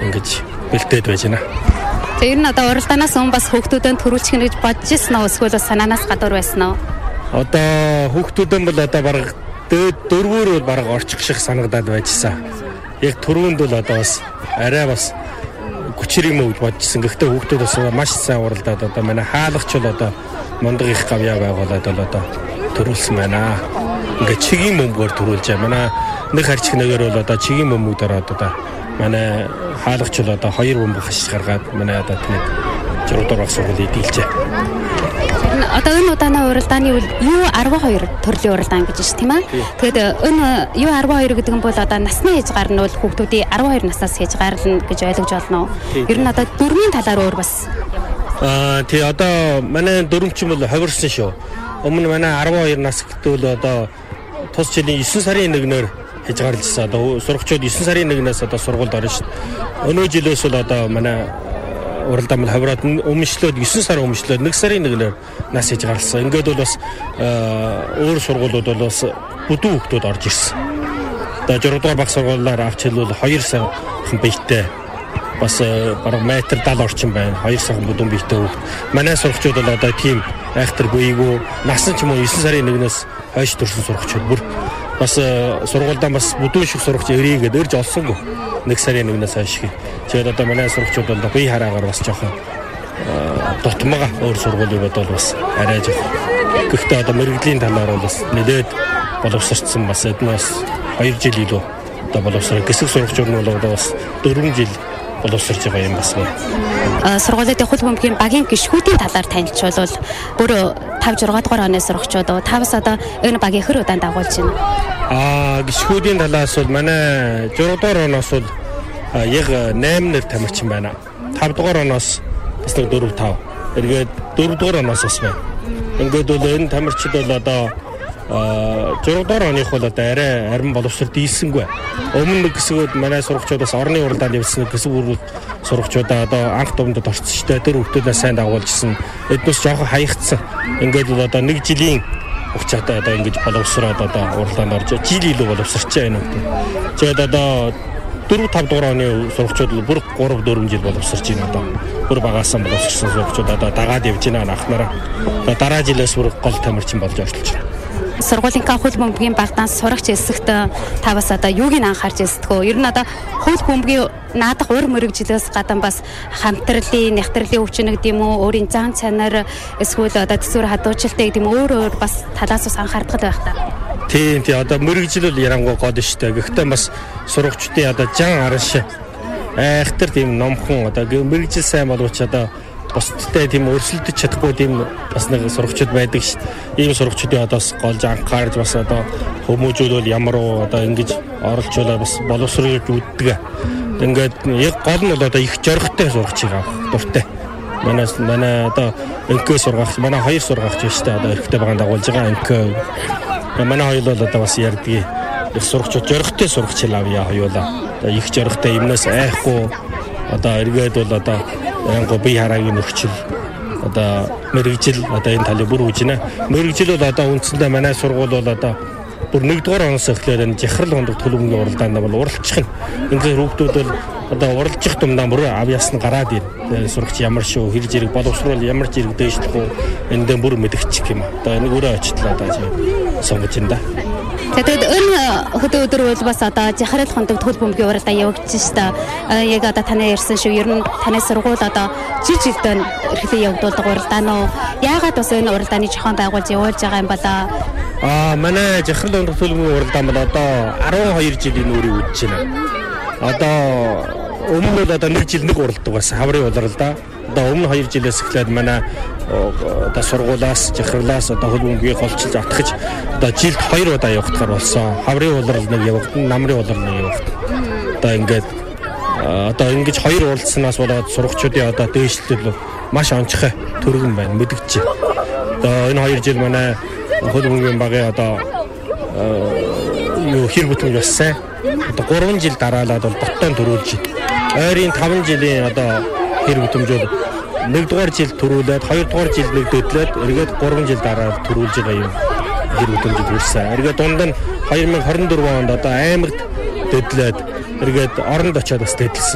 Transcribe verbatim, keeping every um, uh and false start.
ингэж бэлдээд байж байна. За ер нь одоо уралдаанаас өмнө бас хүүхдүүдэд төрүүлчих гэж бодож ирсэн үү? Эсвэл санаанаас гадуур байсан уу? Одоо хүүхдүүдэн бол одоо бараг дээд дөрвөөр бол бараг орчих шиг санагдаад байжсан. Яг түрүүнд бол одоо бас арай бас хүчээр юм уу гэж бодчихсон. Гэхдээ хүүхдүүд бас маш сайн уралдаад одоо манай хаалгач бол одоо мундаг их гавьяа байгуулад бол одоо төрүүлсэн байна. Ингээ чигийн бөмбөгөөр төрүүлж байгаа. Манай нэг харчих нэгээр бол одоо чигийн бөмбөг дөрөөд одоо манай хаалгач бол одоо хоёр бөмбөг хашиж гаргаад манай одоо тийм зураг дурах сургуулийг дийлжээ. Одоо энэ удааны уралдааны юу арван хоёр төрлийн уралдаан гэж байна тийм ээ. Тэгэхээр энэ юу арван хоёр гэдэг нь бол одоо насны хязгаар нь бол хүүхдүүдийн арван хоёр наснаас хязгаарлана гэж ойлгож байна уу? Ер нь одоо дөрмийн талаар өөр бас аа тий одоо манай дөрмчин бол ховирсан шүү. Өмнө манай арван хоёр нас гэтэл одоо тус жилийн есөн сарын нэгнээр хязгаарлалсан. Одоо сурагчид есөн сарын нэгнээс одоо сургуульд орно шүү. Өнөө жилээс бол одоо манай уралдаан бол хавраад өмчлөөд есөн сар өмчлөөд нэг сарын нэгнээр нас хязгаарлалсан. Ингээд бол бас өөр сургуулиуд бол бас бүдүүн хүүхдүүд орж ирсэн. Одоо зураг дугаар баг сургуулиар авч хэлбэл хоёр саяхан биетэй бас бараг метр даал орчим байна. Хоёр саяхан бүдүүн биетэй хүүхд. Манай сурагчид бол одоо тийм айхтар буйгүй насан ч юм уу есөн сарын нэгнээс хойш төрсэн сурагчид бүр бас сургуульдаа бас бүдүүн шиг сурагч өрийгээд өрж олсонгүй нэг сарын нэгнээс хойш. Тэгээд одоо манай сурагчид бол бие хараагаар бас жоохон дутмага өөр сургуулиуд бол бас арай жоохон. Гэхдээ одоо мэрэгжлийн талаар бол бас нэлээд боловсрцсан бас эднээс хоёр жил илүү одоо боловсрол гисэг сурагчид нь бол бас дөрвөн жил боловсрж байгаа юм бас байна. Сургуулиудын хөл бөмбөгийн багийн гишгүүдийн талаар танилцуулбал бүр тавь зургаадугаар оны сурагчид уу та бас одоо энэ багийн хэр удаан дагуулж байна? Аа гишгүүдийн талаас бол манай зургаадугаар оноос бол яг найман нэр тамирчин байна. тавь дугаар оноос бас нэг дөрөв тав. Эргээд дөрөв дугаар оноос бас байна. Ингээд бол энэ тамирчид бол одоо зураг дугаар оных бол одоо арай арин боловсрол дийлсэнгүй. Өмнө нэг хэсгүүд манай сурагчдаас орны уралдаанд явсан хэсэг бүрүүд сурагчдаа одоо анх дундад орсон шүү дээ. Тэр хүүхдүүдээ сайн дагуулжсэн. Эднээс жоохон хаягдсан. Ингээд бол одоо нэг жилийн хугацаатай одоо ингэж боловсроод одоо уралдаанд орж жил илүү боловсрч байгаа юм уу. Тэгээд одоо дөрөв тав дугаар оны сурагчид бүр гурав дөрвөн жил боловсрч байна одоо. Бүр багаасан боловсрсан сурагчид одоо дагаад явж байна анхнараа. Одоо дараа жилээс бүр гол тамирчин болж орчилж байна. Сургуулийн хөл бөмбөгийн багтаан сурагч эсэгт та бас одоо юуг нь анхаарч ирсдгөө? Ер нь одоо хөл бөмбөгийн наадах өр мөрөгжлөөс гадна бас хамтралын, нягтралын өвчин гэдэг юм уу, өөрийн зан чанар эсвэл одоо төсвөр хадуучлалтай гэдэг юм өөр өөр бас талаас бас анхаардаг байх та. Тийм тий одоо мөрөгжил бол ярангуй гол шүү дээ. Гэхдээ бас сурагчдын одоо жан араш айхтар тийм номхон одоо мөрөгжил сайн боловч одоо бусдтай тийм өрсөлдөж чадахгүй тийм бас нэг сурагчид байдаг шүү дээ. Ийм сурагчдын одоос голж анхаарж бас одоо хүмүүжүүлвэл ямар уу одоо ингэж оролцуулаад бас боловсруулж үүддэг. Ингээд яг гол нь бол одоо их зоригтой сурагчийг авах дуртай. Манай манай одоо энкэ сургагч манай хоёр сургагч байна шүү дээ. Одоо эрэгтэй багаан дагуулж байгаа энкэ. Манай хоёр бол одоо бас ярьдгийг их сурагчид зоригтой сурагч авъя хоёулаа. Одоо их зоригтой юмнаас айхгүй одоо эргээд бол одоо янго бие хараагийн нөхцөл одоо мэрэгжил одоо энэ талыг бүр үжинэ. Мэрэгжил бол одоо үндсэндээ манай сургууль бол одоо бүр нэгдүгээр оноос эхлээд энэ жахрал хондог төлөвлөмгийн уралдаанд бол уралцчих нь. Ингээд хүүхдүүд бол одоо уралцчих тумдаа бүр авьяас нь гараад ир. Сурагч ямар шүү, хэр зэрэг боловсруул ямар зэрэг дээшлэх үү эндээ бүр мэдгчих юм. Одоо нэг өрөө очлоо одоо сонгож энэ да. Тэгээд энэ хөдөө өдөр бол бас одоо жахрал хондог хөл бөмбөгийн уралдаан явагдаж шүү дээ. Яг одоо танай ярьсан шүү. Ер нь танай сургууль одоо жил жилдээ эрхлэн явагдуулдаг уралдаан уу? Яагаад бас энэ уралдааны зохион байгуулж явуулж байгаа юм болоо? Аа манай жахрал хондог хөл бөмбөгийн уралдаан бол одоо арван хоёр жилийн үрийг үдэж байна. Одоо өмнө нь одоо нэг жил нэг уралдаг байсан. Хаврын уралдаа. Одоо өмнө хоёр жилээс эхлээд манай одоо сургуулаас жахралаас одоо хөл бөмбөгийг голчилж атгаж одоо жилд хоёр удаа явагдахаар болсон. Хаврын урал нэг явагдана, намрын урал нэг явагдана. Одоо ингээд одоо ингэж хоёр уралдсанаас болоод сурагчдын одоо дээшлэл маш онцгой төргөн байна, мэдгэж. Одоо энэ хоёр жил манай хөл бөмбөгийн багийн одоо юу хэр бүтэн болсон. Одоо гурван жил дараалаад бол боттон төрүүлж байна. Ойрын таван жилийн одоо хэр бүтэмжүүд нэгдүгээр жил төрүүлээд хоёрдугаар жил нэг дөдлөөд эргээд гурван жил дараа төрүүлж байгаа юм хэр бүтэмжид хүрсэн. Эргээд дунд нь хоёр мянга хорин дөрвөн онд одоо аймагт дөдлөөд эргээд оронд очиод бас дэдэлсэн.